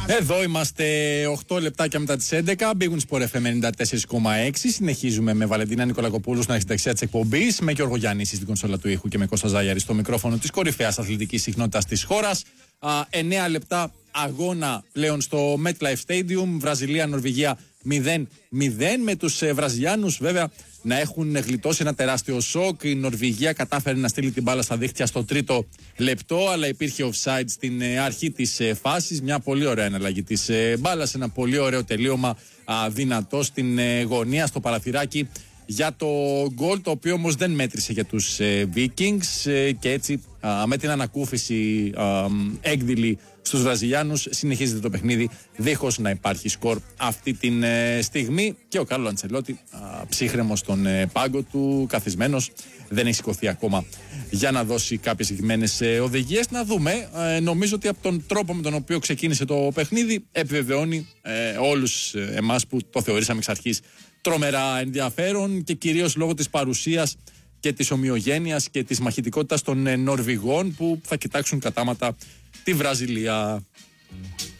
Εδώ είμαστε 8 λεπτάκια μετά τις 11. Big Sport FM 94,6. Συνεχίζουμε με Βαλεντίνα Νικολακοπούλου στην αρχιτεξία της εκπομπής, με Γιώργο Γιάννη στην κονσόλα του ήχου και με Κώστα Ζάγιαρη στο μικρόφωνο της κορυφαίας αθλητικής συχνότητας της χώρας. 9 λεπτά αγώνα πλέον στο MetLife Stadium. Βραζιλία-Νορβηγία 0-0. Με τους Βραζιλιάνους βέβαια να έχουν γλιτώσει ένα τεράστιο σοκ. Η Νορβηγία κατάφερε να στείλει την μπάλα στα δίχτυα στο τρίτο λεπτό, αλλά υπήρχε offside στην αρχή της φάσης. Μια πολύ ωραία εναλλαγή της μπάλας, ένα πολύ ωραίο τελείωμα δυνατό στην γωνία, στο παραθυράκι για το γκολ, το οποίο όμως δεν μέτρησε για τους Vikings και έτσι με την ανακούφιση έκδηλη στους Βραζιλιάνους συνεχίζεται το παιχνίδι δίχως να υπάρχει σκορ αυτή τη στιγμή και ο Κάρλο Αντσελότη ψύχρεμος στον πάγκο του, καθισμένος, δεν έχει σηκωθεί ακόμα για να δώσει κάποιες συγκεκριμένες οδηγίες. Να δούμε, νομίζω ότι από τον τρόπο με τον οποίο ξεκίνησε το παιχνίδι επιβεβαιώνει όλους εμάς που το θεωρήσαμε εξ αρχής τρομερά ενδιαφέρον και κυρίως λόγω της παρουσίας και της ομοιογένειας και της μαχητικότητας των Νορβηγών που θα κοιτάξουν κατάματα τη Βραζιλία.